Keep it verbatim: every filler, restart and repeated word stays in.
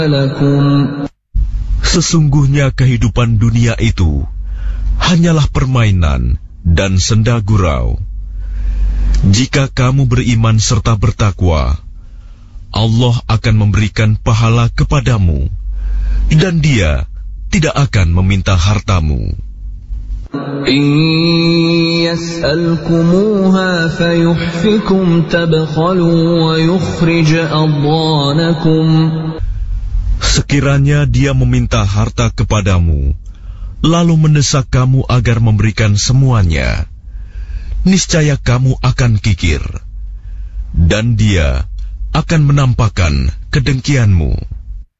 لكم. Sesungguhnya kehidupan dunia itu hanyalah permainan dan senda gurau. Jika kamu beriman serta bertakwa, Allah akan memberikan pahala kepadamu, dan Dia tidak akan meminta hartamu. إن يسألكموها فيحفكم تبخلوا ويخرج أضغانكم. Sekiranya Dia meminta harta kepadamu, lalu mendesak kamu agar memberikan semuanya, niscaya kamu akan kikir, dan Dia akan menampakkan kedengkianmu.